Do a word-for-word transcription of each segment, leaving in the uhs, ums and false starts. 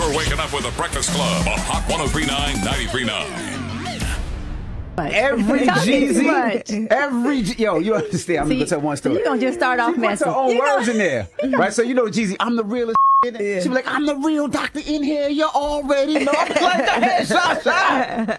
You're waking up with the Breakfast Club on Hot one oh three point nine, ninety-three point nine. Every Jeezy, every G- yo, you understand? I'm See, gonna tell one story. You gonna just start off She puts messing. her own You words gonna- in there, right? So you know, Jeezy, I'm the realest. Yeah. She be like, I'm the real doctor in here. You already know. I'm like, the head Sasha.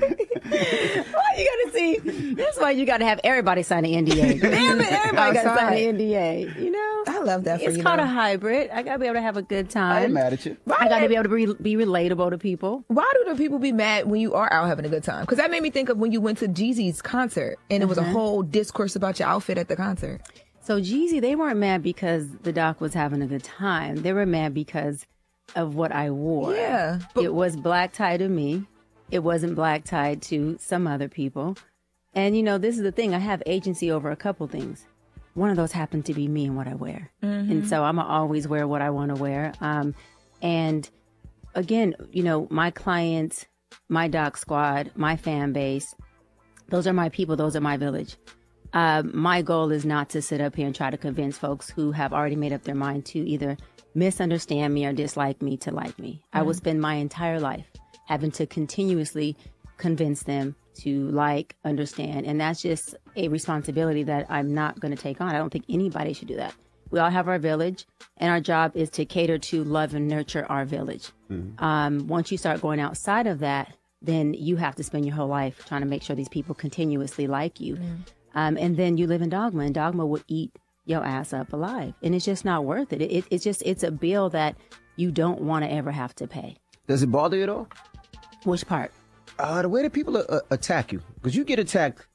Why you gotta see? That's why you gotta have everybody sign an N D A. Damn it, everybody gotta sign an N D A. You know, I love that for it's you. called though. a hybrid. I gotta be able to have a good time. I ain't mad at you. I gotta be able to be, be relatable to people. Why do the people be mad when you are out having a good time? Because that made me think of when you went to Jeezy's concert and it was a whole discourse about your outfit at the concert. So Jeezy, they weren't mad because the doc was having a good time. They were mad because of what I wore. Yeah, but- It was black tie to me. It wasn't black tied to some other people. And, you know, this is the thing. I have agency over a couple things. One of those happened to be me and what I wear. Mm-hmm. And so I'm going to always wear what I want to wear. Um, and again, you know, my clients, my doc squad, my fan base, those are my people. Those are my village. Uh, my goal is not to sit up here and try to convince folks who have already made up their mind to either misunderstand me or dislike me to like me. Mm-hmm. I will spend my entire life having to continuously convince them to like, understand. And that's just a responsibility that I'm not going to take on. I don't think anybody should do that. We all have our village, and our job is to cater to, love, and nurture our village. Mm-hmm. Um, once you start going outside of that, then you have to spend your whole life trying to make sure these people continuously like you. Mm-hmm. Um, and then you live in dogma, and dogma will eat your ass up alive. And it's just not worth it. it, it it's just, it's a bill that you don't want to ever have to pay. Does it bother you at all? Which part? Uh, the way that people uh, attack you. Because you get attacked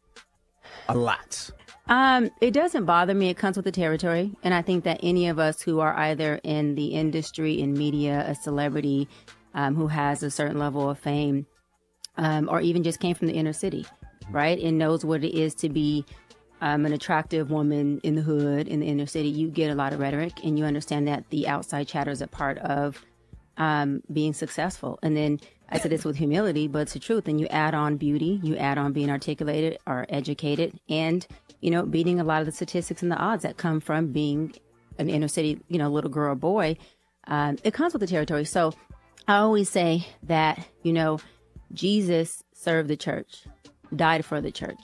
a lot. Um, it doesn't bother me. It comes with the territory. And I think that any of us who are either in the industry, in media, a celebrity, um, who has a certain level of fame, um, or even just came from the inner city, right, and knows what it is to be um, an attractive woman in the hood, in the inner city, you get a lot of rhetoric, and you understand that the outside chatter is a part of um, being successful. And then I say this with humility, but it's the truth. And you add on beauty, you add on being articulated or educated, and, you know, beating a lot of the statistics and the odds that come from being an inner city, you know, little girl or boy. Um, it comes with the territory. So I always say that, you know, Jesus served the church, died for the church,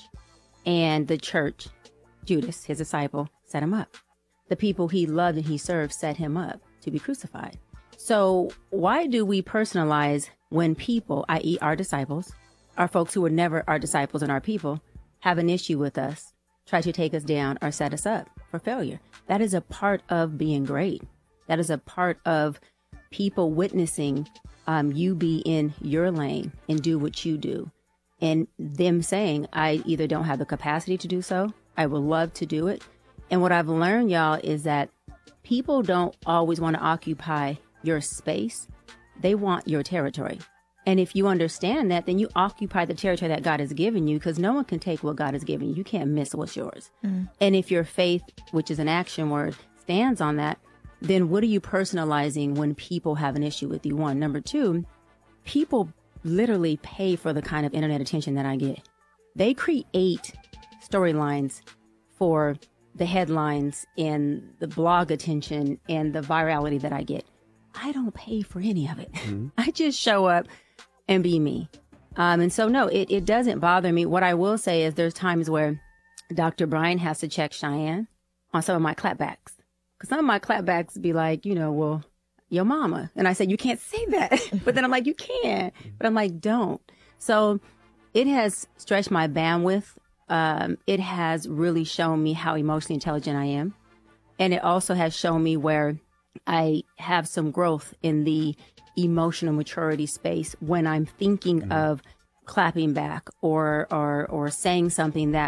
and the church, Judas, his disciple, set him up. The people he loved and he served set him up to be crucified. So why do we personalize when people, that is our disciples, our folks who were never our disciples and our people, have an issue with us, try to take us down or set us up for failure? That is a part of being great. That is a part of people witnessing um, you be in your lane and do what you do. And them saying, I either don't have the capacity to do so, I would love to do it. And what I've learned, y'all, is that people don't always want to occupy your space. They want your territory. And if you understand that, then you occupy the territory that God has given you, because no one can take what God has given you. You can't miss what's yours. Mm. And if your faith, which is an action word, stands on that, then what are you personalizing when people have an issue with you? One. Number two, people literally pay for the kind of internet attention that I get. They create storylines for the headlines and the blog attention and the virality that I get. I don't pay for any of it. Mm-hmm. I just show up and be me. Um, and so, no, it, it doesn't bother me. What I will say is there's times where Doctor Brian has to check Cheyenne on some of my clapbacks. Because some of my clapbacks be like, you know, well, your mama. And I said, you can't say that. But then I'm like, you can. But I'm like, don't. So it has stretched my bandwidth. Um, it has really shown me how emotionally intelligent I am. And it also has shown me where I have some growth in the emotional maturity space when I'm thinking mm-hmm. of clapping back or, or, or saying something that